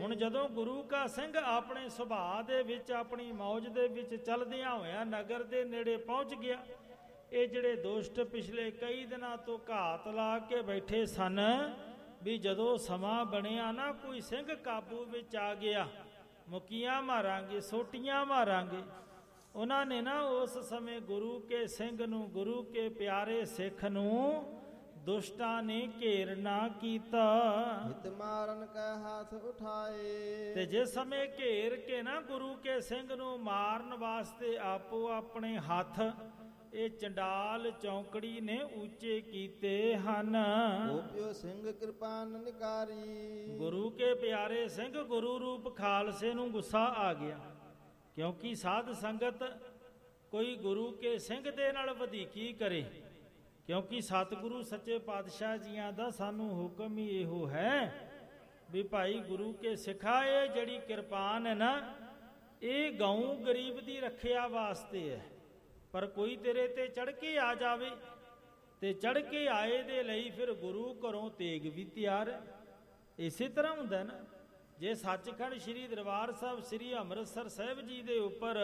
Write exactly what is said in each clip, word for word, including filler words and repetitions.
ਹੁਣ ਜਦੋਂ ਗੁਰੂ ਕਾ ਸਿੰਘ ਆਪਣੇ ਸੁਭਾਅ ਦੇ ਵਿੱਚ, ਆਪਣੀ ਮੌਜ ਦੇ ਵਿੱਚ ਚੱਲਦਿਆਂ ਹੋਇਆਂ ਨਗਰ ਦੇ ਨੇੜੇ ਪਹੁੰਚ ਗਿਆ, ਇਹ ਜਿਹੜੇ ਦੁਸ਼ਟ ਪਿਛਲੇ ਕਈ ਦਿਨਾਂ ਤੋਂ ਘਾਤ ਲਾ ਕੇ ਬੈਠੇ ਸਨ ਵੀ ਜਦੋਂ ਸਮਾਂ ਬਣਿਆ ਨਾ ਕੋਈ ਸਿੰਘ ਕਾਬੂ ਵਿੱਚ ਆ ਗਿਆ, ਮੁਕੀਆਂ ਮਾਰਾਂਗੇ, ਸੋਟੀਆਂ ਮਾਰਾਂਗੇ। ਉਹਨਾਂ ਨੇ ਨਾ ਉਸ ਸਮੇਂ ਗੁਰੂ ਕੇ ਸਿੰਘ ਨੂੰ, ਗੁਰੂ ਕੇ ਪਿਆਰੇ ਸਿੱਖ ਨੂੰ ਦੁਸ਼ਟਾਂ ਨੇ ਘੇਰ ਨਾ ਕੀਤਾ। ਹਿਤ ਮਾਰਨ ਕੈ ਹੱਥ ਉਠਾਏ। ਤੇ ਜਿਸ ਸਮੇਂ ਘੇਰ ਕੇ ਨਾ ਗੁਰੂ ਕੇ ਸਿੰਘ ਨੂੰ ਮਾਰਨ ਵਾਸਤੇ ਆਪੋ ਆਪਣੇ ਹੱਥ ਇਹ ਚੰਡਾਲ ਚੌਂਕੜੀ ਨੇ ਉੱਚੇ ਕੀਤੇ ਹਨ। ਗੋਪਿਓ ਸਿੰਘ ਕਿਰਪਾਨ ਨਿਕਾਰੀ। ਗੁਰੂ ਕੇ ਪਿਆਰੇ ਸਿੰਘ ਗੁਰੂ ਰੂਪ ਖਾਲਸੇ ਨੂੰ ਗੁੱਸਾ ਆ ਗਿਆ, ਕਿਉਂਕਿ ਸਾਧ ਸੰਗਤ ਕੋਈ ਗੁਰੂ ਕੇ ਸਿੰਘ ਦੇ ਨਾਲ ਵਧੀਕੀ ਕਰੇ, ਕਿਉਂਕਿ ਸਤਿਗੁਰੂ ਸੱਚੇ ਪਾਤਸ਼ਾਹ ਜੀਆਂ ਦਾ ਸਾਨੂੰ ਹੁਕਮ ਹੀ ਇਹੋ ਹੈ ਵੀ ਭਾਈ ਗੁਰੂ ਕੇ ਸਿੱਖਾ, ਇਹ ਜਿਹੜੀ ਕਿਰਪਾਨ ਹੈ ਨਾ, ਇਹ ਗਊ ਗਰੀਬ ਦੀ ਰੱਖਿਆ ਵਾਸਤੇ ਹੈ। ਪਰ ਕੋਈ ਤੇਰੇ ਤੇ ਚੜ ਕੇ ਆ ਜਾਵੇ ਤੇ ਚੜ ਕੇ ਆਏ ਦੇ ਲਈ ਫਿਰ ਗੁਰੂ ਘਰੋਂ ਤੇਗ ਵੀ ਤਿਆਰ ਹੈ। ਇਸੇ ਤਰ੍ਹਾਂ ਹੁੰਦਾ ਨਾ, ਜੇ ਸੱਚਖੰਡ ਸ੍ਰੀ ਦਰਬਾਰ ਸਾਹਿਬ ਸ੍ਰੀ ਅੰਮ੍ਰਿਤਸਰ ਸਾਹਿਬ ਜੀ ਦੇ ਉੱਪਰ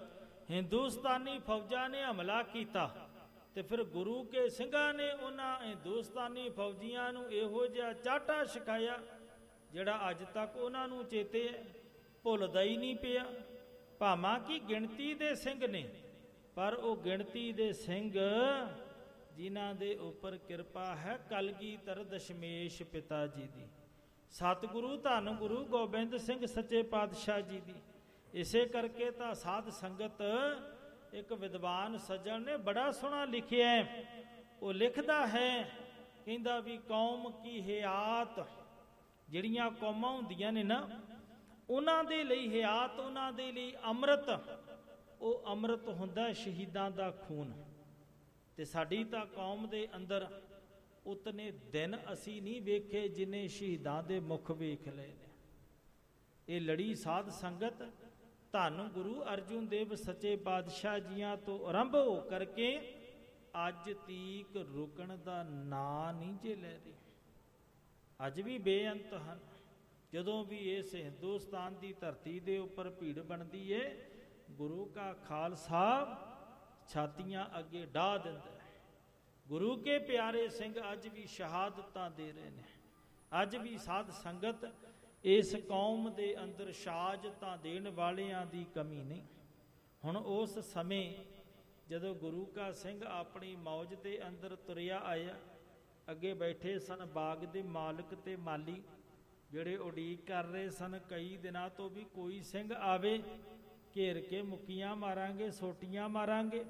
ਹਿੰਦੁਸਤਾਨੀ ਫੌਜਾਂ ਨੇ ਹਮਲਾ ਕੀਤਾ ਤੇ ਫਿਰ ਗੁਰੂ ਕੇ ਸਿੰਘਾਂ ਨੇ ਉਹਨਾਂ ਹਿੰਦੁਸਤਾਨੀ ਫੌਜੀਆਂ ਨੂੰ ਇਹੋ ਜਿਹਾ ਚਾਟਾ ਛਕਾਇਆ ਜਿਹੜਾ ਅੱਜ ਤੱਕ ਉਹਨਾਂ ਨੂੰ ਚੇਤੇ ਹੈ, ਭੁੱਲਦਾ ਹੀ ਨਹੀਂ ਪਿਆ। ਭਾਵਾਂ ਕਿ ਗਿਣਤੀ ਦੇ ਸਿੰਘ ਨੇ, ਪਰ ਉਹ ਗਿਣਤੀ ਦੇ ਸਿੰਘ ਜਿਨ੍ਹਾਂ ਦੇ ਉੱਪਰ ਕਿਰਪਾ ਹੈ ਕਲਗੀਧਰ ਦਸ਼ਮੇਸ਼ ਪਿਤਾ ਜੀ ਦੀ, ਸਤਿਗੁਰੂ ਧੰਨ ਗੁਰੂ ਗੋਬਿੰਦ ਸਿੰਘ ਸੱਚੇ ਪਾਤਸ਼ਾਹ ਜੀ ਦੀ। ਇਸੇ ਕਰਕੇ ਤਾਂ ਸਾਧ ਸੰਗਤ, ਇੱਕ ਵਿਦਵਾਨ ਸੱਜਣ ਨੇ ਬੜਾ ਸੋਹਣਾ ਲਿਖਿਆ, ਉਹ ਲਿਖਦਾ ਹੈ, ਕਹਿੰਦਾ ਵੀ ਕੌਮ ਕੀ ਹਿਆਤ, ਜਿਹੜੀਆਂ ਕੌਮਾਂ ਹੁੰਦੀਆਂ ਨੇ ਨਾ ਉਹਨਾਂ ਦੇ ਲਈ ਹਿਆਤ, ਉਹਨਾਂ ਦੇ ਲਈ ਅੰਮ੍ਰਿਤ, ਉਹ ਅੰਮ੍ਰਿਤ ਹੁੰਦਾ ਸ਼ਹੀਦਾਂ ਦਾ ਖੂਨ। ਤੇ ਸਾਡੀ ਤਾਂ ਕੌਮ ਦੇ ਅੰਦਰ ਉਤਨੇ ਦਿਨ ਅਸੀਂ ਨਹੀਂ ਵੇਖੇ ਜਿੰਨੇ ਸ਼ਹੀਦਾਂ ਦੇ ਮੁਖ ਵੇਖ ਲਏ ਨੇ। ਇਹ ਲੜੀ ਸਾਧ ਸੰਗਤ ਧੰਨ ਗੁਰੂ ਅਰਜੁਨ ਦੇਵ ਸੱਚੇ ਪਾਤਸ਼ਾਹ ਜੀਆਂ ਤੋਂ ਆਰੰਭ ਹੋ ਕਰਕੇ ਅੱਜ ਤੀਕ ਰੁਕਣ ਦਾ ਨਾਂ ਨਹੀਂ ਜੇ ਲੈ ਰਹੀ। ਅੱਜ ਵੀ ਬੇਅੰਤ ਹਨ। ਜਦੋਂ ਵੀ ਇਸ ਹਿੰਦੁਸਤਾਨ ਦੀ ਧਰਤੀ ਦੇ ਉੱਪਰ ਭੀੜ ਬਣਦੀ ਏ, ਗੁਰੂ ਕਾ ਖਾਲਸਾ ਛਾਤੀਆਂ ਅੱਗੇ ਢਾਹ ਦਿੰਦਾ ਹੈ। ਗੁਰੂ ਕੇ ਪਿਆਰੇ ਸਿੰਘ ਅੱਜ ਵੀ ਸ਼ਹਾਦਤਾਂ ਦੇ ਰਹੇ ਨੇ। ਅੱਜ ਵੀ ਸਾਧ ਸੰਗਤ ਇਸ ਕੌਮ ਦੇ ਅੰਦਰ ਸ਼ਹਾਦਤਾਂ ਦੇਣ ਵਾਲਿਆਂ ਦੀ ਕਮੀ ਨਹੀਂ। ਹੁਣ ਉਸ ਸਮੇਂ ਜਦੋਂ ਗੁਰੂ ਕਾ ਸਿੰਘ ਆਪਣੀ ਮੌਜ ਦੇ ਅੰਦਰ ਤੁਰਿਆ ਆਇਆ, ਅੱਗੇ ਬੈਠੇ ਸਨ ਬਾਗ ਦੇ ਮਾਲਕ ਤੇ ਮਾਲੀ, ਜਿਹੜੇ ਉਡੀਕ ਕਰ ਰਹੇ ਸਨ ਕਈ ਦਿਨਾਂ ਤੋਂ ਵੀ ਕੋਈ ਸਿੰਘ ਆਵੇ, ਘੇਰ ਕੇ ਮੁੱਕੀਆਂ ਮਾਰਾਂਗੇ, ਸੋਟੀਆਂ ਮਾਰਾਂਗੇ।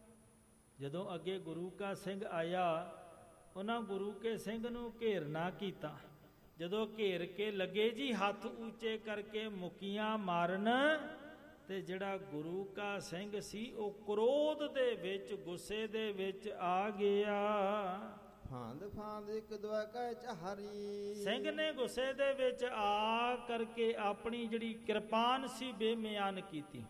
ਜਦੋਂ ਅੱਗੇ ਗੁਰੂ ਕਾ ਸਿੰਘ ਆਇਆ, ਉਹਨਾਂ ਗੁਰੂ ਕੇ ਸਿੰਘ ਨੂੰ ਘੇਰਨਾ ਕੀਤਾ। ਜਦੋਂ ਘੇਰ ਕੇ ਲੱਗੇ ਜੀ ਹੱਥ ਉੱਚੇ ਕਰਕੇ ਮੁੱਕੀਆਂ ਮਾਰਨ, ਤੇ ਜਿਹੜਾ ਗੁਰੂ ਕਾ ਸਿੰਘ ਸੀ ਉਹ ਕ੍ਰੋਧ ਦੇ ਵਿੱਚ, ਗੁੱਸੇ ਦੇ ਵਿੱਚ ਆ ਗਿਆ। ਫਾਂਦ ਫਾਂਦ ਇੱਕ ਦੁਆ ਕਹਿ ਚਾਹਰੀ। ਸਿੰਘ ਨੇ ਗੁੱਸੇ ਦੇ ਵਿੱਚ ਆ ਕਰਕੇ ਆਪਣੀ ਜਿਹੜੀ ਕਿਰਪਾਨ ਸੀ ਬੇਮਿਆਨ ਕੀਤੀ।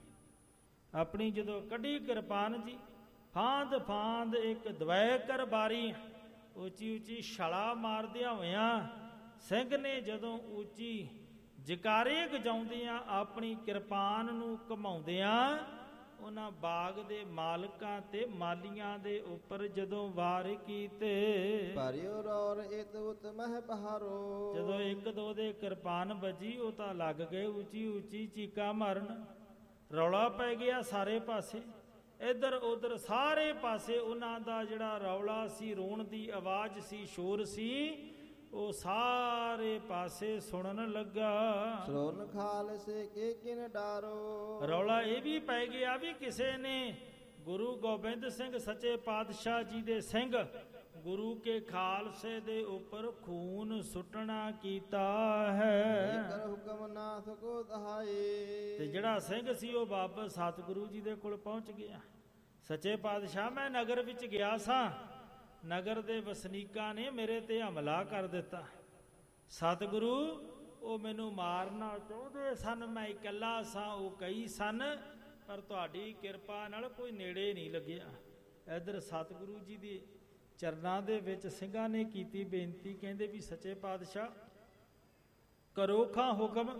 ਆਪਣੀ ਜਦੋਂ ਕੱਢੀ ਕਿਰਪਾਨ ਜੀ, ਫਾਂਦ ਫਾਂਦ ਇੱਕ ਦਵੈ ਕਰ ਬਾਰੀ, ਉੱਚੀ ਉੱਚੀ ਛਾਲਾ ਮਾਰਦਿਆਂ ਹੋਇਆਂ ਸਿੰਘ ਨੇ ਜਦੋਂ ਉੱਚੀ ਜਕਾਰੇ ਗਜਾਉਂਦਿਆਂ ਆਪਣੀ ਕਿਰਪਾਨ ਨੂੰ ਘਮਾਉਂਦਿਆਂ ਉਹਨਾਂ ਬਾਗ ਦੇ ਮਾਲਕਾਂ ਤੇ ਮਾਲੀਆਂ ਦੇ ਉੱਪਰ ਜਦੋਂ ਵਾਰ ਕੀਤੇ, ਭਰਿਓ ਰੌਰ ਇਤ ਉਤ ਮਹਿ ਬਹਾਰੋ। ਜਦੋਂ ਇੱਕ ਦੋ ਦੇ ਕਿਰਪਾਨ ਵੱਜੀ, ਉਹ ਤਾਂ ਲੱਗ ਗਏ ਉੱਚੀ ਉੱਚੀ ਚੀਕਾਂ ਮਾਰਨ। ਰੌਲਾ ਪੈ ਗਿਆ ਸਾਰੇ ਪਾਸੇ, ਇੱਧਰ ਉੱਧਰ ਸਾਰੇ ਪਾਸੇ ਉਹਨਾਂ ਦਾ ਜਿਹੜਾ ਰੌਲਾ ਸੀ, ਰੋਣ ਦੀ ਆਵਾਜ਼ ਸੀ, ਸ਼ੋਰ ਸੀ, ਉਹ ਸਾਰੇ ਪਾਸੇ ਸੁਣਨ ਲੱਗਾ। ਸੁਰਨ ਖਾਲਸੇ ਕੇ ਕਿਨ ਡਾਰੋ। ਰੌਲਾ ਇਹ ਵੀ ਪੈ ਗਿਆ ਵੀ ਕਿਸੇ ਨੇ ਗੁਰੂ ਗੋਬਿੰਦ ਸਿੰਘ ਸੱਚੇ ਪਾਤਸ਼ਾਹ ਜੀ ਦੇ ਸਿੰਘ ਗੁਰੂ ਕੇ ਖਾਲਸੇ ਦੇ ਉੱਪਰ ਖੂਨ ਸੁੱਟਣਾ ਕੀਤਾ ਹੈ। ਕਰ ਹੁਕਮ ਨਾਥ ਕੋ ਦਹਾਏ। ਤੇ ਜਿਹੜਾ ਸਿੰਘ ਸੀ ਉਹ ਵਾਪਸ ਸਤਿਗੁਰੂ ਜੀ ਦੇ ਕੋਲ ਪਹੁੰਚ ਗਿਆ। ਸੱਚੇ ਪਾਤਸ਼ਾਹ, ਮੈਂ ਨਗਰ ਵਿੱਚ ਗਿਆ ਸਾਂ, ਨਗਰ ਦੇ ਵਸਨੀਕਾਂ ਨੇ ਮੇਰੇ ਤੇ ਹਮਲਾ ਕਰ ਦਿੱਤਾ। ਸਤਿਗੁਰੂ, ਉਹ ਮੈਨੂੰ ਮਾਰਨਾ ਚਾਹੁੰਦੇ ਸਨ, ਮੈਂ ਇਕੱਲਾ ਸਾਂ, ਉਹ ਕਈ ਸਨ, ਪਰ ਤੁਹਾਡੀ ਕਿਰਪਾ ਨਾਲ ਕੋਈ ਨੇੜੇ ਨਹੀਂ ਲੱਗਿਆ। ਇੱਧਰ ਸਤਿਗੁਰੂ ਜੀ ਦੇ ਚਰਨਾਂ ਦੇ ਵਿੱਚ ਸਿੰਘਾਂ ਨੇ ਕੀਤੀ ਬੇਨਤੀ, ਕਹਿੰਦੇ ਵੀ ਸੱਚੇ ਪਾਤਸ਼ਾਹ, ਕਰੋ ਖਾਂ ਹੁਕਮ।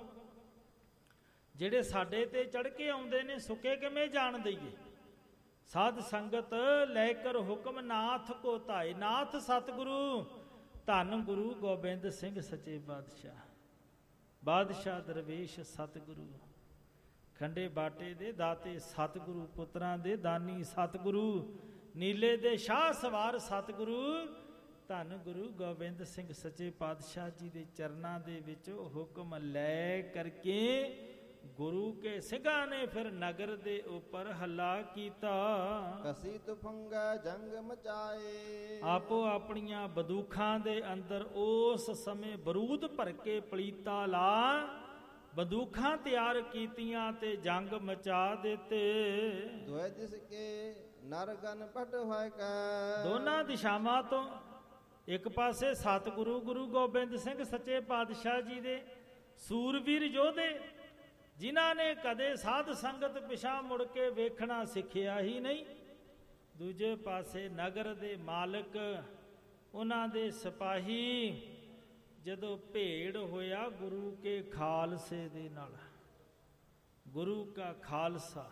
ਜਿਹੜੇ ਸਾਡੇ ਤੇ ਚੜ ਕੇ ਆਉਂਦੇ ਨੇ ਸੁੱਕੇ ਕਿਵੇਂ ਜਾਣ ਦਈਏ। ਸਾਧ ਸੰਗਤ ਲੈ ਕਰ ਹੁਕਮ ਨਾਥ ਕੋ ਧਾਏ। ਨਾਥ ਸਤਿਗੁਰੂ ਧੰਨ ਗੁਰੂ ਗੋਬਿੰਦ ਸਿੰਘ ਸੱਚੇ ਪਾਤਸ਼ਾਹ। ਬਾਦਸ਼ਾਹ ਦਰਵੇਸ਼ ਸਤਿਗੁਰੂ, ਖੰਡੇ ਬਾਟੇ ਦੇ ਦਾਤੇ ਸਤਿਗੁਰੂ, ਪੁੱਤਰਾਂ ਦੇ ਦਾਨੀ ਸਤਿਗੁਰੂ, ਨੀਲੇ ਦੇ ਸ਼ਾਹ ਸਵਾਰ ਸਤਿਗੁਰੂ ਧੰਨ ਗੁਰੂ ਗੋਬਿੰਦ ਸਿੰਘ ਸੱਚੇ ਪਾਤਸ਼ਾਹ ਜੀ ਦੇ ਚਰਨਾਂ ਦੇ ਵਿੱਚ ਹੁਕਮ ਲੈ ਕਰਕੇ ਗੁਰੂ ਕੇ ਸਿੰਘਾਂ ਨੇ ਫਿਰ ਨਗਰ ਦੇ ਉੱਪਰ ਹੱਲਾ ਕੀਤਾ। ਕਸੀ ਤੁਫੰਗਾ ਜੰਗ ਮਚਾਏ। ਆਪੋ ਆਪਣੀਆਂ ਬੰਦੂਖਾਂ ਦੇ ਅੰਦਰ ਉਸ ਸਮੇਂ ਬਰੂਦ ਭਰ ਕੇ ਪਲੀਤਾ ਲਾ ਬੰਦੂਖਾਂ ਤਿਆਰ ਕੀਤੀਆਂ ਤੇ ਜੰਗ ਮਚਾ ਦਿੱਤੇ। ਦੋਇ ਦਿਸ ਕੇ ਨਰਗਨ ਪਟ ਹੋਇ ਕੈ। ਦੋਨਾਂ ਦਿਸ਼ਾਵਾਂ ਤੋਂ, ਇੱਕ ਪਾਸੇ ਸਤਿਗੁਰੂ ਗੁਰੂ ਗੋਬਿੰਦ ਸਿੰਘ ਸੱਚੇ ਪਾਤਸ਼ਾਹ ਜੀ ਦੇ ਸੂਰਵੀਰ ਯੋਧੇ ਜਿਨ੍ਹਾਂ ਨੇ ਕਦੇ ਸਾਧ ਸੰਗਤ ਪਿਛਾਂ ਮੁੜ ਕੇ ਵੇਖਣਾ ਸਿੱਖਿਆ ਹੀ ਨਹੀਂ। ਦੂਜੇ ਪਾਸੇ ਨਗਰ ਦੇ ਮਾਲਕ, ਉਹਨਾਂ ਦੇ ਸਿਪਾਹੀ, ਜਦੋਂ ਭੇੜ ਹੋਇਆ ਗੁਰੂ ਕੇ ਖਾਲਸੇ ਦੇ ਨਾਲ। ਗੁਰੂ ਕਾ ਖਾਲਸਾ,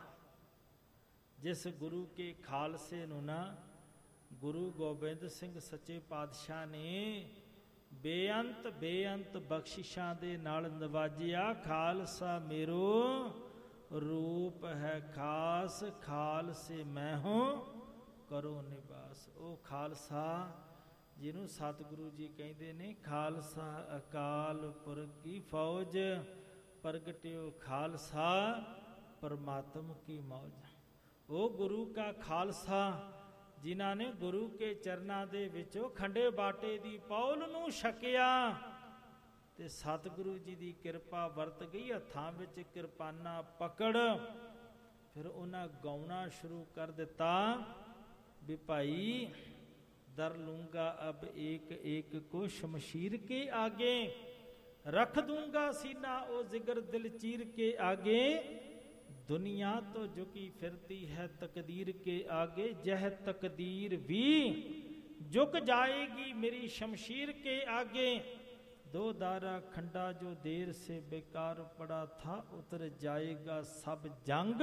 ਜਿਸ ਗੁਰੂ ਕੇ ਖਾਲਸੇ ਨੂੰ ਨਾ ਗੁਰੂ ਗੋਬਿੰਦ ਸਿੰਘ ਸੱਚੇ ਪਾਤਸ਼ਾਹ ਨੇ ਬੇਅੰਤ ਬੇਅੰਤ ਬਖਸ਼ਿਸ਼ਾਂ ਦੇ ਨਾਲ ਨਵਾਜਿਆ। ਖਾਲਸਾ ਮੇਰੋ ਰੂਪ ਹੈ ਖਾਸ, ਖਾਲਸੇ ਮੈਂ ਹੂੰ ਕਰੋ ਨਿਵਾਸ। ਉਹ ਖਾਲਸਾ ਜਿਹਨੂੰ ਸਤਿਗੁਰੂ ਜੀ ਕਹਿੰਦੇ ਨੇ ਖਾਲਸਾ ਅਕਾਲ ਪੁਰਖ ਕੀ ਫੌਜ, ਪ੍ਰਗਟਿਓ ਖਾਲਸਾ ਪਰਮਾਤਮ ਕੀ ਮੌਜ। ਉਹ ਗੁਰੂ ਕਾ ਖਾਲਸਾ ਜਿਨ੍ਹਾਂ ਨੇ ਗੁਰੂ ਕੇ ਚਰਨਾਂ ਦੇ ਵਿੱਚੋਂ ਖੰਡੇ ਬਾਟੇ ਦੀ ਪੌਲ ਨੂੰ ਛਕਿਆ ਤੇ ਸਤਿਗੁਰੂ ਜੀ ਦੀ ਕਿਰਪਾ ਵਰਤ ਗਈ। ਹੱਥਾਂ ਵਿੱਚ ਕਿਰਪਾਨਾਂ ਪਕੜ ਫਿਰ ਉਹਨਾਂ ਗਾਉਣਾ ਸ਼ੁਰੂ ਕਰ ਦਿੱਤਾ ਵੀ ਭਾਈ ਦਰ ਲੂੰਗਾ ਅਬ ਏਕ ਏਕ ਕੋ ਸ਼ਮਸ਼ੀਰ ਕੇ ਆਗੇ, ਰੱਖ ਦੂੰਗਾ ਸੀਨਾ ਉਹ ਜਿਗਰ ਦਿਲ ਚੀਰ ਕੇ ਆਗੇ। दुनिया तो झुकी फिरती है तकदीर के आगे, जह तकदीर भी झुक जाएगी मेरी शमशीर के आगे। दो दारा खंडा जो देर से बेकार पड़ा था, उतर जाएगा सब जंग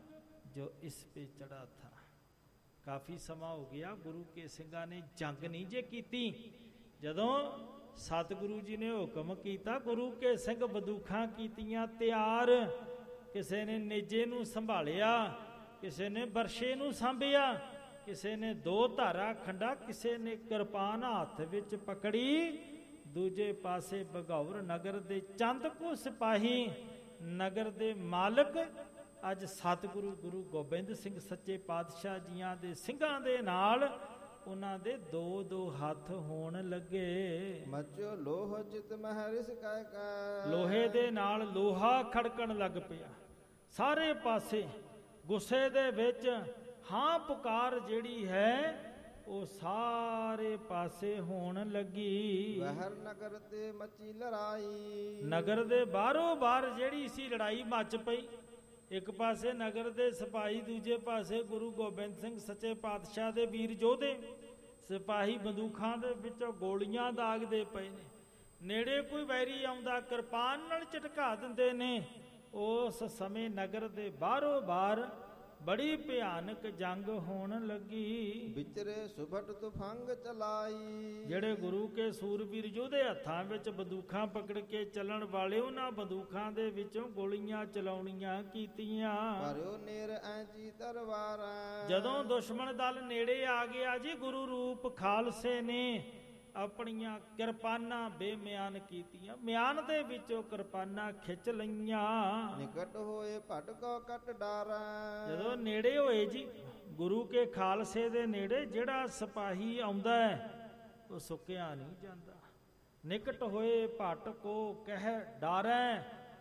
जो इस पे चढ़ा था। काफ़ी समा हो गया गुरु के ਸਿੰਘਾਂ ने जंग नहीं जे कीती। ਜਦੋਂ ਸਤਿਗੁਰੂ ਜੀ ਨੇ ਹੁਕਮ ਕੀਤਾ ਗੁਰੂ ਕੇ ਸਿੰਘ ਬੰਦੂਖਾਂ ਕੀਤੀਆਂ ਤਿਆਰ। ਕਿਸੇ ਨੇ ਨੇਜੇ ਨੂੰ ਸੰਭਾਲਿਆ, ਕਿਸੇ ਨੇ ਬਰਸ਼ੇ ਨੂੰ ਸਾਂਭਿਆ, ਕਿਸੇ ਨੇ ਦੋ ਧਾਰਾ ਖੰਡਾ, ਕਿਸੇ ਨੇ ਕਿਰਪਾਨ ਹੱਥ ਵਿੱਚ ਪਕੜੀ। ਦੂਜੇ ਪਾਸੇ ਬਘੌਰ ਨਗਰ ਦੇ ਚੰਦ ਕੁ ਸਿਪਾਹੀ, ਨਗਰ ਦੇ ਮਾਲਕ ਅੱਜ ਸਤਿਗੁਰੂ ਗੁਰੂ ਗੋਬਿੰਦ ਸਿੰਘ ਸੱਚੇ ਪਾਤਸ਼ਾਹ ਜੀਆਂ ਦੇ ਸਿੰਘਾਂ ਦੇ ਨਾਲ ਉਹਨਾਂ ਦੇ ਦੋ ਦੋ ਹੱਥ ਹੋਣ ਲੱਗੇ। ਮਚੋ ਲੋਹ ਚਿਤ ਮਹਿਰਿਸ ਕੈ ਕੈ। ਲੋਹੇ ਦੇ ਨਾਲ ਲੋਹਾ ਖੜਕਣ ਲੱਗ ਪਿਆ। ਸਾਰੇ ਪਾਸੇ ਗੁੱਸੇ ਦੇ ਵਿੱਚ ਹਾਂ ਪੁਕਾਰ ਜਿਹੜੀ ਹੈ ਉਹ ਸਾਰੇ ਪਾਸੇ ਹੋਣ ਲੱਗੀ। ਵਹਿਰ ਨਗਰ ਤੇ ਮਚੀ ਲੜਾਈ। ਨਗਰ ਦੇ ਬਾਹਰੋਂ ਬਾਹਰ ਜਿਹੜੀ ਸੀ ਲੜਾਈ ਮੱਚ ਪਈ। ਇੱਕ ਪਾਸੇ ਨਗਰ ਦੇ ਸਿਪਾਹੀ, ਦੂਜੇ ਪਾਸੇ ਗੁਰੂ ਗੋਬਿੰਦ ਸਿੰਘ ਸੱਚੇ ਪਾਤਸ਼ਾਹ ਦੇ ਵੀਰ ਯੋਧੇ। ਸਿਪਾਹੀ ਬੰਦੂਖਾਂ ਦੇ ਵਿੱਚੋਂ ਗੋਲੀਆਂ ਦਾਗਦੇ ਪਏ ਨੇ। ਨੇੜੇ ਕੋਈ ਵੈਰੀ ਆਉਂਦਾ ਕਿਰਪਾਨ ਨਾਲ ਝਟਕਾ ਦਿੰਦੇ ਨੇ। ਉਸ ਸਮੇਂ ਨਗਰ ਦੇ ਬਾਹਰੋਂ ਬਾਹਰ ਬੜੀ ਭਿਆਨਕ ਜੰਗ ਹੋਣ ਲੱਗੀ। ਵਿਚਰੇ ਸੁਭਟ ਤੁਫੰਗ ਚਲਾਈ। ਜਿਹੜੇ ਗੁਰੂ ਕੇ ਸੂਰਬੀਰ ਯੋਧੇ ਹੱਥਾਂ ਵਿੱਚ ਬੰਦੂਖਾਂ ਪਕੜ ਕੇ ਚੱਲਣ ਵਾਲੇ, ਉਹਨਾਂ ਬੰਦੂਖਾਂ ਦੇ ਵਿੱਚੋਂ ਗੋਲੀਆਂ ਚਲਾਉਣੀਆਂ ਕੀਤੀਆਂ। ਭਰਿਓ ਨੇਰ ਐਂਜੀ ਤਲਵਾਰਾਂ। ਜਦੋਂ ਦੁਸ਼ਮਣ ਦਲ ਨੇੜੇ ਆ ਗਿਆ ਜੀ, ਗੁਰੂ ਰੂਪ ਖਾਲਸੇ ਨੇ ਆਪਣੀਆਂ ਕਿਰਪਾਨਾਂ ਬੇਮਿਆਨ ਕੀਤੀਆਂ। ਮਿਆਨ ਦੇ ਵਿੱਚੋਂ ਕਿਰਪਾਨਾਂ ਖਿੱਚ ਲਈਆਂ। ਨਿਕਟ ਹੋਏ ਭਟਕੋ ਕਟ ਡਾਰਾ। ਜਦੋਂ ਨੇੜੇ ਹੋਏ ਜੀ ਗੁਰੂ ਕੇ ਖਾਲਸੇ ਦੇ ਨੇੜੇ, ਜਿਹੜਾ ਸਿਪਾਹੀ ਆਉਂਦਾ ਹੈ ਉਹ ਸੁੱਕਿਆ ਨਹੀਂ ਜਾਂਦਾ। ਨਿਕਟ ਹੋਏ ਭਟਕੋ ਕਹਿ ਡਾਰੈ।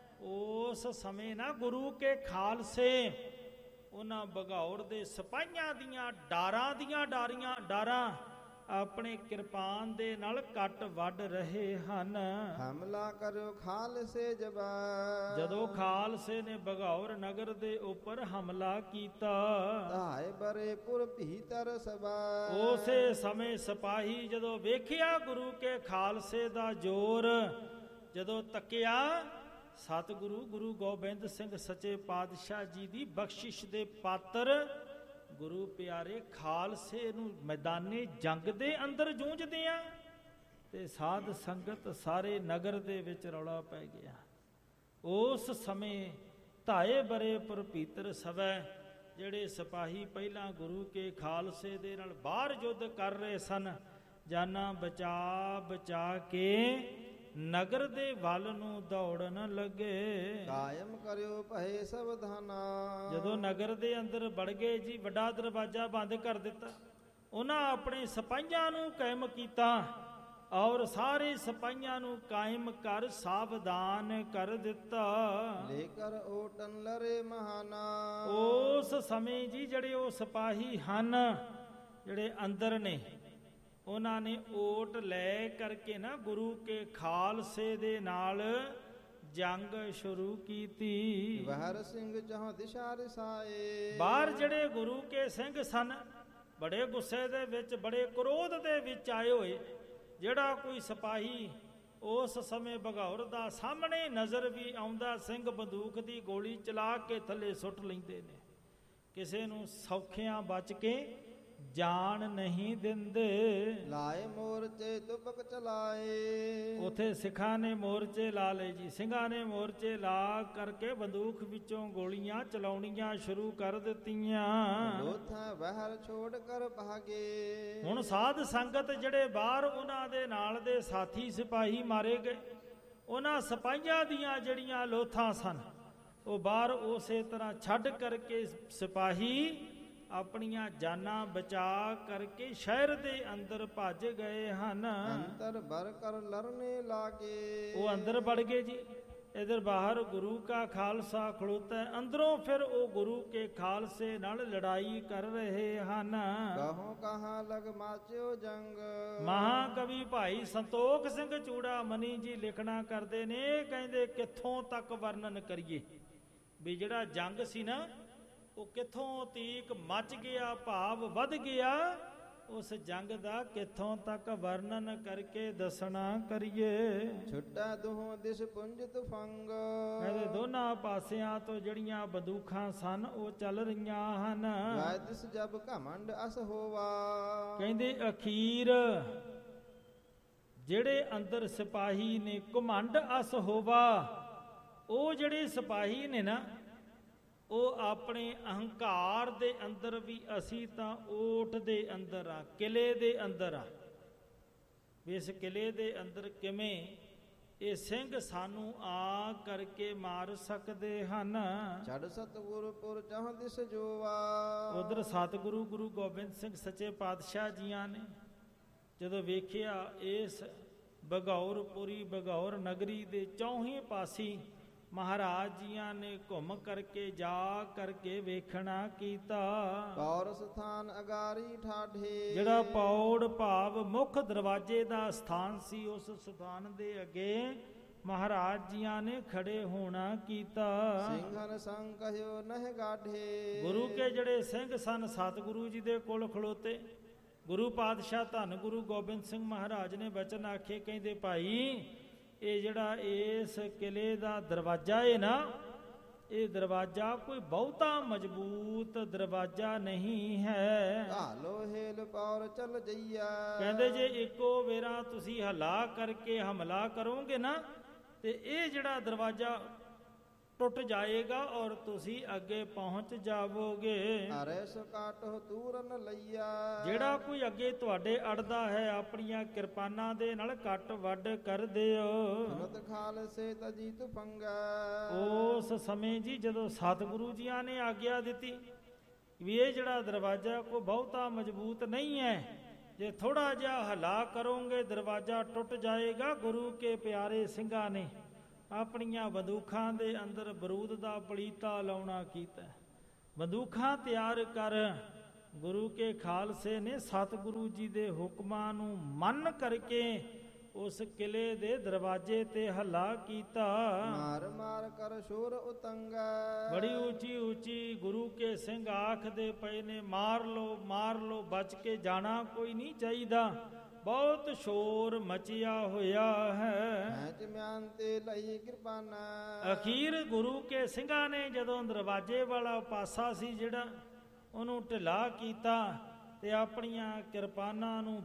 ਉਸ ਸਮੇਂ ਨਾ ਗੁਰੂ ਕੇ ਖਾਲਸੇ ਉਹਨਾਂ ਬਘੌਰ ਦੇ ਸਿਪਾਹੀਆਂ ਦੀਆਂ ਡਾਰਾਂ ਦੀਆਂ ਡਾਰੀਆਂ ਡਾਰਾਂ ਆਪਣੇ ਕਿਰਪਾਨ ਦੇ ਨਾਲ ਕੱਟ ਵੱਢ ਰਹੇ ਹਨ। ਹਮਲਾ ਕਰਿਓ ਖਾਲਸੇ ਜਬਾ। ਜਦੋਂ ਖਾਲਸੇ ਨੇ ਬਘੌਰ ਨਗਰ ਦੇ ਉੱਪਰ ਹਮਲਾ ਕੀਤਾ, ਧਾਏ ਬਰੇ ਪੁਰ ਭੀਤਰ ਸਭਾ। ਉਸੇ ਸਮੇਂ ਸਿਪਾਹੀ ਜਦੋਂ ਵੇਖਿਆ ਗੁਰੂ ਕੇ ਖਾਲਸੇ ਦਾ ਜ਼ੋਰ, ਜਦੋਂ ਤੱਕਿਆ ਸਤਿਗੁਰੂ ਗੁਰੂ ਗੋਬਿੰਦ ਸਿੰਘ ਸੱਚੇ ਪਾਤਸ਼ਾਹ ਜੀ ਦੀ ਬਖਸ਼ਿਸ਼ ਦੇ ਪਾਤਰ ਗੁਰੂ ਪਿਆਰੇ ਖਾਲਸੇ ਨੂੰ ਮੈਦਾਨੇ ਜੰਗ ਦੇ ਅੰਦਰ ਜੂਝਦੇ ਆ, ਤੇ ਸਾਧ ਸੰਗਤ ਸਾਰੇ ਨਗਰ ਦੇ ਵਿੱਚ ਰੌਲਾ ਪੈ ਗਿਆ। ਉਸ ਸਮੇਂ ਧਾਏ ਬਰੇ ਪ੍ਰਭੀਤਰ ਸਵੈ, ਜਿਹੜੇ ਸਿਪਾਹੀ ਪਹਿਲਾਂ ਗੁਰੂ ਕੇ ਖਾਲਸੇ ਦੇ ਨਾਲ ਬਾਹਰ ਯੁੱਧ ਕਰ ਰਹੇ ਸਨ, ਜਾਨਾਂ ਬਚਾ ਬਚਾ ਕੇ ਨਗਰ ਦੇ ਵੱਲ ਨੂੰ ਦੌੜਨ ਲੱਗੇ। ਕਾਇਮ ਕਰਿਓ ਭਏ ਸਵਧਾਨਾ, ਜਦੋਂ ਨਗਰ ਦੇ ਅੰਦਰ ਵੜ ਗਏ ਜੀ, ਵੱਡਾ ਦਰਵਾਜ਼ਾ ਬੰਦ ਕਰ ਦਿੱਤਾ। ਉਹਨਾਂ ਆਪਣੇ ਸਿਪਾਹੀਆਂ ਨੂੰ ਕਾਇਮ ਕੀਤਾ ਔਰ ਸਾਰੇ ਸਿਪਾਹੀਆਂ ਨੂੰ ਕਾਇਮ ਕਰ ਸਾਵਧਾਨ ਕਰ ਦਿੱਤਾ। ਲੇਕਰ ਓਟਨ ਲਰੇ ਮਹਾਨਾ, ਉਸ ਸਮੇਂ ਜੀ ਜਿਹੜੇ ਉਹ ਸਿਪਾਹੀ ਹਨ ਜਿਹੜੇ ਅੰਦਰ ਨੇ, ਉਹਨਾਂ ਨੇ ਓਟ ਲੈ ਕਰਕੇ ਨਾ ਗੁਰੂ ਕੇ ਖਾਲਸੇ ਦੇ ਨਾਲ ਜੰਗ ਸ਼ੁਰੂ ਕੀਤੀ। ਬਾਹਰ ਸਿੰਘ ਚਾਹ ਦਿਸ਼ਾ ਰਸਾਏ, ਬਾਹਰ ਜਿਹੜੇ ਗੁਰੂ ਕੇ ਸਿੰਘ ਸਨ ਬੜੇ ਗੁੱਸੇ ਦੇ ਵਿੱਚ, ਬੜੇ ਕ੍ਰੋਧ ਦੇ ਵਿੱਚ ਆਏ ਹੋਏ। ਜਿਹੜਾ ਕੋਈ ਸਿਪਾਹੀ ਉਸ ਸਮੇਂ ਬਘੌਰ ਦਾ ਸਾਹਮਣੇ ਨਜ਼ਰ ਵੀ ਆਉਂਦਾ, ਸਿੰਘ ਬੰਦੂਕ ਦੀ ਗੋਲੀ ਚਲਾ ਕੇ ਥੱਲੇ ਸੁੱਟ ਲੈਂਦੇ ਨੇ। ਕਿਸੇ ਨੂੰ ਸੌਖਿਆਂ ਬਚ ਕੇ ਜਾਣ ਨਹੀਂ ਦਿੰਦੇ। ਲਾਏ ਮੋਰਚੇ ਤੁਪਕ ਚਲਾਏ, ਉਥੇ ਸਿੱਖਾਂ ਨੇ ਮੋਰਚੇ ਲਾ ਲਏ ਜੀ। ਸਿੰਘਾਂ ਨੇ ਮੋਰਚੇ ਲਾ ਕਰਕੇ ਬੰਦੂਕ ਵਿੱਚੋਂ ਗੋਲੀਆਂ ਚਲਾਉਣੀਆਂ ਸ਼ੁਰੂ ਕਰ ਦਿੱਤੀਆਂ। ਲੋਥਾਂ ਬਾਹਰ ਛੋੜ ਕਰ ਭਾਗੇ, ਹੁਣ ਸਾਧ ਸੰਗਤ ਜਿਹੜੇ ਬਾਹਰ ਉਹਨਾਂ ਦੇ ਨਾਲ ਦੇ ਸਾਥੀ ਸਿਪਾਹੀ ਮਾਰੇ ਗਏ। ਉਹਨਾਂ ਸਿਪਾਹੀਆਂ ਦੀਆਂ ਜਿਹੜੀਆਂ ਲੋਥਾਂ ਸਨ ਉਹ ਬਾਹਰ ਉਸੇ ਤਰ੍ਹਾਂ ਛੱਡ ਕਰਕੇ ਸਿਪਾਹੀ ਆਪਣੀਆਂ ਜਾਨਾਂ ਬਚਾ ਕਰਕੇ ਸ਼ਹਿਰ ਦੇ ਅੰਦਰ ਭੱਜ ਗਏ ਹਨ। ਅੰਦਰ ਬਰ ਕਰ ਲੜਨੇ ਲਾਗੇ, ਉਹ ਅੰਦਰ ਵੜ ਗਏ ਜੀ। ਇਧਰ ਬਾਹਰ ਗੁਰੂ ਕਾ ਖਾਲਸਾ ਖਲੋਤਾ, ਅੰਦਰੋਂ ਫਿਰ ਉਹ ਗੁਰੂ ਕੇ ਖਾਲਸੇ ਨਾਲ ਲੜਾਈ ਕਰ ਰਹੇ ਹਨ। ਕਹੋ ਕਹਾਂ ਲਗ ਮਾਚਿਓ ਜੰਗ, ਮਹਾਕਵੀ ਭਾਈ ਸੰਤੋਖ ਸਿੰਘ ਚੂੜਾਮਣੀ ਜੀ ਲਿਖਣਾ ਕਰਦੇ ਨੇ, ਕਹਿੰਦੇ ਕਿੱਥੋਂ ਤੱਕ ਵਰਣਨ ਕਰੀਏ ਵੀ ਜਿਹੜਾ ਜੰਗ ਸੀ ਨਾ ਉਹ ਕਿੱਥੋਂ ਤੀਕ ਮੱਚ ਗਿਆ, ਭਾਵ ਵੱਧ ਗਿਆ। ਉਸ ਜੰਗ ਦਾ ਕਿੱਥੋਂ ਤੱਕ ਵਰਣਨ ਕਰਕੇ ਦੱਸਣਾ ਕਰੀਏ। ਛੁੱਟਾ ਦੋਹਾਂ ਦਿਸ ਪੁੰਜਤ ਫੰਗ, ਕਹਿੰਦੇ ਦੋਨਾਂ ਪਾਸਿਆਂ ਤੋਂ ਜਿਹੜੀਆਂ ਬੰਦੂਕਾਂ ਸਨ ਉਹ ਚੱਲ ਰਹੀਆਂ ਹਨ। ਦਿਸ ਜਬ ਘਮੰਡ ਅਸ ਹੋਵਾ, ਕਹਿੰਦੇ ਅਖੀਰ ਜਿਹੜੇ ਅੰਦਰ ਸਿਪਾਹੀ ਨੇ ਘਮੰਡ ਅਸ ਹੋਵਾ, ਉਹ ਜਿਹੜੇ ਸਿਪਾਹੀ ਨੇ ਨਾ ਉਹ ਆਪਣੇ ਅਹੰਕਾਰ ਦੇ ਅੰਦਰ ਵੀ, ਅਸੀਂ ਤਾਂ ਓਟ ਦੇ ਅੰਦਰ ਆ, ਕਿਲੇ ਦੇ ਅੰਦਰ ਆ। ਇਸ ਕਿਲੇ ਦੇ ਅੰਦਰ ਕਿਵੇਂ ਇਹ ਸਿੰਘ ਸਾਨੂੰ ਆ ਕਰਕੇ ਮਾਰ ਸਕਦੇ ਹਨ। ਛੜ ਸਤਿਗੁਰ ਪੁਰ ਚਾਹ ਦਿਸ ਜੋਵਾ, ਉਧਰ ਸਤਿਗੁਰੂ ਗੁਰੂ ਗੋਬਿੰਦ ਸਿੰਘ ਸੱਚੇ ਪਾਤਸ਼ਾਹ ਜੀਆਂ ਨੇ ਜਦੋਂ ਵੇਖਿਆ ਇਸ ਬਘੌਰਪੁਰੀ ਬਘੌਰ ਨਗਰੀ ਦੇ ਚੌਹੀਂ ਪਾਸੀ ਮਹਾਰਾਜ ਜੀਆਂ ਨੇ ਘੁੰਮ ਕਰਕੇ ਜਾ ਕਰਕੇ ਵੇਖਣਾ ਕੀਤਾ। ਪੌਰ ਸਥਾਨ ਅਗਾਰੀ ਠਾਠੇ, ਜਿਹੜਾ ਪੌੜ ਭਾਵ ਮੁੱਖ ਦਰਵਾਜ਼ੇ ਦਾ ਸਥਾਨ ਸੀ, ਉਸ ਸਥਾਨ ਦੇ ਅੱਗੇ ਮਹਾਰਾਜ ਜੀਆਂ ਨੇ ਖੜੇ ਹੋਣਾ ਕੀਤਾ। ਸਿੰਘਨ ਸੰਗ ਕਹਿਓ ਨਹਿ ਗਾਢੇ, ਗੁਰੂ ਕੇ ਜਿਹੜੇ ਸਿੰਘ ਸਨ ਸਤਿਗੁਰੂ ਜੀ ਦੇ ਕੋਲ ਖਲੋਤੇ। ਗੁਰੂ ਪਾਤਸ਼ਾਹ ਧੰਨ ਗੁਰੂ ਗੋਬਿੰਦ ਸਿੰਘ ਮਹਾਰਾਜ ਨੇ ਬਚਨ ਆਖੇ, ਕਹਿੰਦੇ ਭਾਈ ਇਹ ਜਿਹੜਾ ਇਸ ਕਿਲੇ ਦਾ ਦਰਵਾਜ਼ਾ ਹੈ ਨਾ, ਇਹ ਦਰਵਾਜ਼ਾ ਕੋਈ ਬਹੁਤਾ ਮਜ਼ਬੂਤ ਦਰਵਾਜ਼ਾ ਨਹੀਂ ਹੈ। ਹਾਲੋ ਹੇਲ ਪੌਰ ਚੱਲ ਜਈਆ, ਕਹਿੰਦੇ ਜੇ ਇੱਕੋ ਵੇਰਾ ਤੁਸੀਂ ਹਲਾ ਕਰਕੇ ਹਮਲਾ ਕਰੋਗੇ ਨਾ ਤੇ ਇਹ ਜਿਹੜਾ ਦਰਵਾਜ਼ਾ ਟੁੱਟ ਜਾਏਗਾ ਔਰ ਤੁਸੀਂ ਅੱਗੇ ਪਹੁੰਚ ਜਾਵੋਗੇ। ਅਰੇ ਸੋ ਕਾਟੋ ਤੂਰਨ ਲਈਆ, ਜਿਹੜਾ ਕੋਈ ਅੱਗੇ ਤੁਹਾਡੇ ਅੜਦਾ ਹੈ ਆਪਣੀਆਂ ਕਿਰਪਾਨਾਂ ਦੇ ਨਾਲ ਕੱਟ ਵੱਢ ਕਰ ਦਿਓ। ਸੁਨਤ ਖਾਲਸੇ ਤਜੀ ਤੁਫੰਗਾ, ਉਸ ਸਮੇਂ ਜੀ ਜਦੋਂ ਸਤਿਗੁਰੂ ਜੀਆਂ ਨੇ ਆਗਿਆ ਦਿੱਤੀ ਵੀ ਇਹ ਜਿਹੜਾ ਦਰਵਾਜ਼ਾ ਕੋਈ ਬਹੁਤਾ ਮਜ਼ਬੂਤ ਨਹੀਂ ਹੈ, ਜੇ ਥੋੜਾ ਜਿਹਾ ਹਲਾ ਕਰੋਗੇ ਦਰਵਾਜ਼ਾ ਟੁੱਟ ਜਾਏਗਾ। ਗੁਰੂ ਕੇ ਪਿਆਰੇ ਸਿੰਘਾਂ ਨੇ ਆਪਣੀਆਂ ਬੰਦੂਕਾਂ ਦੇ ਅੰਦਰ ਬਰੂਦ ਦਾ ਪਲੀਤਾ ਲਾਉਣਾ ਕੀਤਾ। ਬੰਦੂਕਾਂ ਤਿਆਰ ਕਰ ਗੁਰੂ ਕੇ ਖਾਲਸੇ ਨੇ ਸਤਿਗੁਰੂ ਜੀ ਦੇ ਹੁਕਮਾਂ ਨੂੰ ਮੰਨ ਕਰਕੇ ਉਸ ਕਿਲੇ ਦੇ ਦਰਵਾਜ਼ੇ ਤੇ ਹੱਲਾ ਕੀਤਾ। ਮਾਰ ਮਾਰ ਕਰ ਸ਼ੋਰ ਉਤੰਗਾ, ਬੜੀ ਉੱਚੀ ਉੱਚੀ ਗੁਰੂ ਕੇ ਸਿੰਘ ਆਖਦੇ ਪਏ ਨੇ, ਮਾਰ ਲੋ ਮਾਰ ਲੋ, ਬਚ ਕੇ ਜਾਣਾ ਕੋਈ ਨਹੀਂ ਚਾਹੀਦਾ। ਬਹੁਤ ਸ਼ੋਰ ਮਚਿਆ ਹੋਇਆ ਹੈ। ਹੈਚ ਮਿਆਨ ਤੇ ਲਈ ਕਿਰਪਾਨਾ। ਅਖੀਰ ਗੁਰੂ ਕੇ ਸਿੰਘਾਂ ਨੇ ਜਦੋਂ ਦਰਵਾਜ਼ੇ ਵਾਲਾ ਪਾਸਾ ਸੀ ਜਿਹੜਾ ਉਹਨੂੰ ਢਿੱਲਾ ਕੀਤਾ ਤੇ ਆਪਣੀਆਂ ਕਿਰਪਾਨਾਂ ਨੂੰ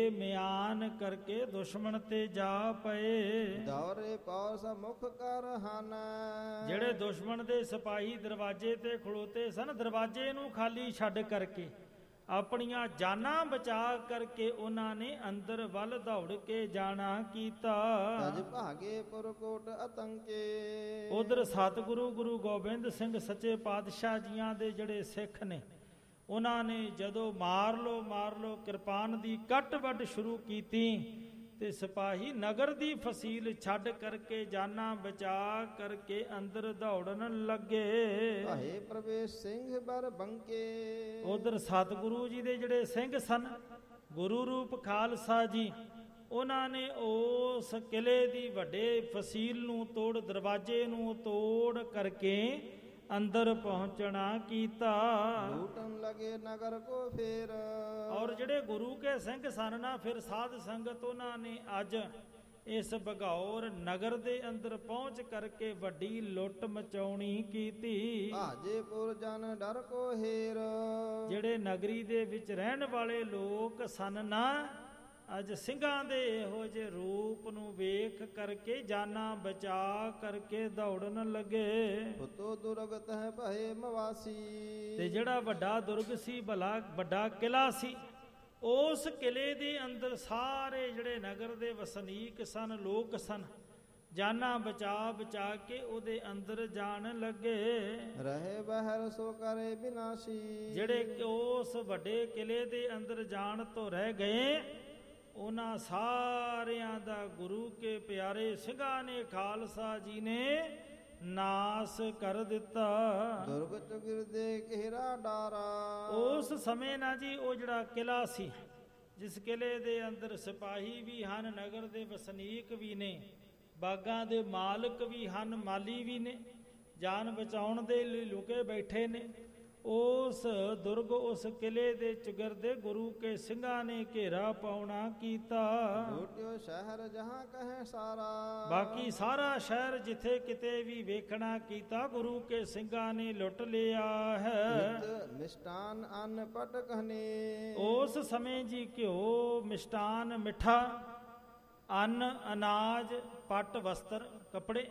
ਬੇਮਿਆਨ ਕਰਕੇ ਦੁਸ਼ਮਣ ਤੇ ਜਾ ਪਏ। ਦੌਰੇ ਪੌ ਸਮੁਖ ਕਰ ਹਨ। ਜਿਹੜੇ ਦੁਸ਼ਮਣ ਦੇ ਸਿਪਾਹੀ ਦਰਵਾਜ਼ੇ ਤੇ ਖਲੋਤੇ ਸਨ, ਦਰਵਾਜ਼ੇ ਨੂੰ ਖਾਲੀ ਛੱਡ ਕਰਕੇ ਆਪਣੀਆਂ ਜਾਨਾਂ ਬਚਾ ਕਰਕੇ ਉਹਨਾਂ ਨੇ ਅੰਦਰ ਵੱਲ ਦੌੜ ਕੇ ਜਾਣਾ ਕੀਤਾ। ਤਜ ਭਾਗੇ ਪੁਰਕੋਟ ਅਤੰਕੇ। ਉਧਰ ਸਤਿਗੁਰੂ ਗੁਰੂ ਗੋਬਿੰਦ ਸਿੰਘ ਸੱਚੇ ਪਾਤਸ਼ਾਹ ਜੀਆਂ ਦੇ ਜਿਹੜੇ ਸਿੱਖ ਨੇ, ਉਹਨਾਂ ਨੇ ਜਦੋਂ ਮਾਰ ਲੋ ਮਾਰ ਲੋ ਕਿਰਪਾਨ ਦੀ ਕੱਟ ਵੱਢ ਸ਼ੁਰੂ ਕੀਤੀ ਤੇ ਸਿਪਾਹੀ ਨਗਰ ਦੀ ਫਸੀਲ ਛੱਡ ਕਰਕੇ ਜਾਨਾਂ ਬਚਾ ਕਰਕੇ ਅੰਦਰ ਦੌੜਨ ਲੱਗੇ। ਭਾਏ ਪ੍ਰਵੇਸ਼ ਸਿੰਘ ਬਰ ਬੰਕੇ। ਉਧਰ ਸਤਿਗੁਰੂ ਜੀ ਦੇ ਜਿਹੜੇ ਸਿੰਘ ਸਨ, ਗੁਰੂ ਰੂਪ ਖਾਲਸਾ ਜੀ, ਉਹਨਾਂ ਨੇ ਉਸ ਕਿਲੇ ਦੀ ਵੱਡੇ ਫਸੀਲ ਨੂੰ ਤੋੜ, ਦਰਵਾਜ਼ੇ ਨੂੰ ਤੋੜ ਕਰਕੇ ਅੰਦਰ ਪਹੁੰਚਣਾ ਕੀਤਾ। ਲੂਟਣ ਲਗੇ ਨਗਰ ਕੋ ਫੇਰ। ਔਰ ਜਿਹੜੇ ਗੁਰੂ ਕੇ ਸਿੰਘ ਸਨ ਨਾ, ਫਿਰ ਸਾਧ ਸੰਗਤ ਉਹਨਾਂ ਨੇ ਅੱਜ ਇਸ ਬਗੌਰ ਨਗਰ ਦੇ ਅੰਦਰ ਪਹੁੰਚ ਕਰਕੇ ਵੱਡੀ ਲੁੱਟ ਮਚਾਉਣੀ ਕੀਤੀ। ਹਾਜੇਪੁਰ ਜਨ ਡਰ ਕੋ ਹੇਰ। ਜਿਹੜੇ ਨਗਰੀ ਦੇ ਵਿੱਚ ਰਹਿਣ ਵਾਲੇ ਲੋਕ ਸਨ ਨਾ, ਅੱਜ ਸਿੰਘਾਂ ਦੇ ਇਹੋ ਜਿਹੇ ਰੂਪ ਨੂੰ ਵੇਖ ਕਰਕੇ ਜਾਨਾਂ ਬਚਾ ਕਰਕੇ ਦੌੜਨ ਲੱਗੇ। ਪੁੱਤੋ ਦੁਰਗਤ ਹੈ ਭਏ ਮਵਾਸੀ। ਤੇ ਜਿਹੜਾ ਵੱਡਾ ਦੁਰਗ ਸੀ, ਭਲਾ ਵੱਡਾ ਕਿਲਾ ਸੀ, ਉਸ ਕਿਲੇ ਦੇ ਅੰਦਰ ਸਾਰੇ ਜਿਹੜੇ ਨਗਰ ਦੇ ਵਸਨੀਕ ਸਨ, ਲੋਕ ਸਨ, ਜਾਨਾਂ ਬਚਾ ਬਚਾ ਕੇ ਉਹਦੇ ਅੰਦਰ ਜਾਣ ਲੱਗੇ। ਰਹੇ ਬਹਿਰ ਸੋ ਕਰੇ ਬਿਨਾਸ਼ੀ। ਜਿਹੜੇ ਉਸ ਵੱਡੇ ਕਿਲੇ ਦੇ ਅੰਦਰ ਜਾਣ ਤੋਂ ਰਹਿ ਗਏ, ਉਹਨਾਂ ਸਾਰਿਆਂ ਦਾ ਗੁਰੂ ਕੇ ਪਿਆਰੇ ਸਿੰਘਾਂ ਨੇ, ਖਾਲਸਾ ਜੀ ਨੇ ਨਾਸ ਕਰ ਦਿੱਤਾ। ਦੁਰਗ ਚੁਗਿਰਦੇ ਘੇਰਾ ਡਾਰਾ। ਉਸ ਸਮੇਂ ਨਾ ਜੀ ਉਹ ਜਿਹੜਾ ਕਿਲਾ ਸੀ, ਜਿਸ ਕਿਲੇ ਦੇ ਅੰਦਰ ਸਿਪਾਹੀ ਵੀ ਹਨ, ਨਗਰ ਦੇ ਵਸਨੀਕ ਵੀ ਨੇ, ਬਾਗਾਂ ਦੇ ਮਾਲਕ ਵੀ ਹਨ, ਮਾਲੀ ਵੀ ਨੇ, ਜਾਨ ਬਚਾਉਣ ਦੇ ਲਈ ਲੁਕੇ ਬੈਠੇ ਨੇ। ਉਸ ਦੁਰਗ, ਉਸ ਕਿਲੇ ਦੇ ਚੁਗਿਰਦੇ ਗੁਰੂ ਕੇ ਸਿੰਘਾਂ ਨੇ ਘੇਰਾ ਪਾਉਣਾ ਕੀਤਾ। ਲੁੱਟਿਓ ਸ਼ਹਿਰ ਜਹਾਂ ਕਹੇ ਸਾਰਾ। ਬਾਕੀ ਸਾਰਾ ਸ਼ਹਿਰ ਜਿੱਥੇ ਕਿਤੇ ਵੀ ਵੇਖਣਾ ਕੀਤਾ, ਗੁਰੂ ਕੇ ਸਿੰਘਾਂ ਨੇ ਲੁੱਟ ਲਿਆ ਹੈ। ਮਿਸ਼ਟਾਨ ਅੰਨ ਪਟਕਨੇ। ਉਸ ਸਮੇਂ ਜੀ ਘਿਓ, ਮਿਸ਼ਟਾਨ, ਮਿੱਠਾ, ਅੰਨ, ਅਨਾਜ, ਪੱਟ, ਵਸਤਰ, ਕੱਪੜੇ,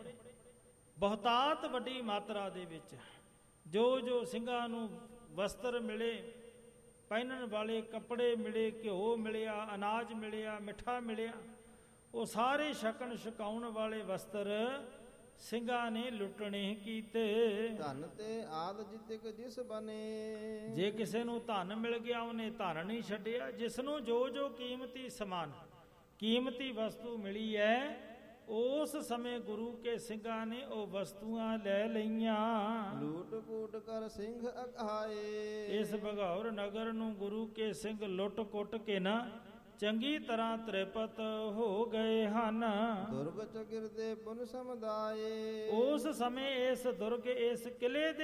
ਬਹੁਤਾਤ ਵੱਡੀ ਮਾਤਰਾ ਦੇ ਵਿੱਚ ਜੋ ਜੋ ਸਿੰਘਾਂ ਨੂੰ ਵਸਤਰ ਮਿਲੇ, ਪਹਿਨਣ ਵਾਲੇ ਕੱਪੜੇ ਮਿਲੇ, ਘਿਓ ਮਿਲਿਆ, ਅਨਾਜ ਮਿਲਿਆ, ਮਿੱਠਾ ਮਿਲਿਆ, ਉਹ ਸਾਰੇ ਛਕਣ ਛਕਾਉਣ ਵਾਲੇ ਵਸਤਰ ਸਿੰਘਾਂ ਨੇ ਲੁੱਟਣੇ ਕੀਤੇ। ਧਨ ਤੇ ਆਦ ਜਿਤਕ ਜਿਸ ਬਨੇ। ਜੇ ਕਿਸੇ ਨੂੰ ਧਨ ਮਿਲ ਗਿਆ, ਉਹਨੇ ਧਨ ਨਹੀਂ ਛੱਡਿਆ। ਜਿਸ ਨੂੰ ਜੋ ਜੋ ਕੀਮਤੀ ਸਮਾਨ, ਕੀਮਤੀ ਵਸਤੂ ਮਿਲੀ ਹੈ, ਉਸ ਸਮੇਂ ਗੁਰੂ ਕੇ ਸਿੰਘਾਂ ਨੇ ਉਹ ਵਸਤੂਆਂ ਲੈ ਲਈਆਂ। ਲੂਟ ਕੂਟ ਕਰ ਸਿੰਘ ਅਕਾਏ। ਇਸ ਬਗੌਰ ਨਗਰ ਨੂੰ ਗੁਰੂ ਕੇ ਸਿੰਘ ਲੁੱਟ ਕੁੱਟ ਕੇ ਨਾ ਚੰਗੀ ਤਰ੍ਹਾਂ ਤ੍ਰਿਪਤ ਹੋ ਗਏ ਹਨ। ਦੁਰਗ ਚੁਗਿਰਦੇ ਪੁਨ ਸਮੁਦਾਏ। ਉਸ ਸਮੇਂ ਇਸ ਦੁਰਗ, ਇਸ ਕਿਲੇ ਦੇ